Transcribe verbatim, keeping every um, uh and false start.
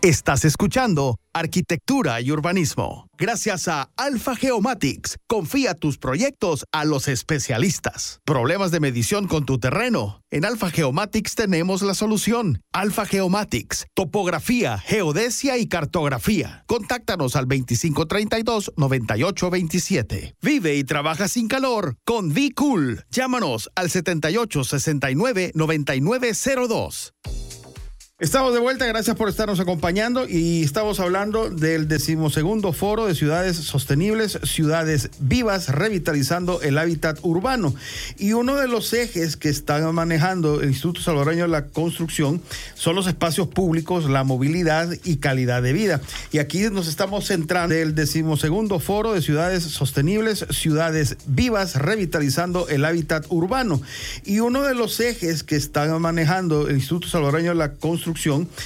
Estás escuchando Arquitectura y Urbanismo. Gracias a Alpha Geomatics, confía tus proyectos a los especialistas. ¿Problemas de medición con tu terreno? En Alpha Geomatics tenemos la solución. Alpha Geomatics, topografía, geodesia y cartografía. Contáctanos al veinticinco treinta y dos, noventa y ocho veintisiete. Vive y trabaja sin calor con V-Cool. Llámanos al setenta y ocho sesenta y nueve, noventa y nueve cero dos. Estamos de vuelta, gracias por estarnos acompañando y estamos hablando del decimosegundo Foro de Ciudades Sostenibles, Ciudades Vivas, revitalizando el hábitat urbano. Y uno de los ejes que está manejando el Instituto Salvadoreño de la Construcción son los espacios públicos, la movilidad y calidad de vida. Y aquí nos estamos centrando en el decimosegundo Foro de Ciudades Sostenibles, Ciudades Vivas, revitalizando el hábitat urbano. Y uno de los ejes que está manejando el Instituto Salvadoreño de la Construcción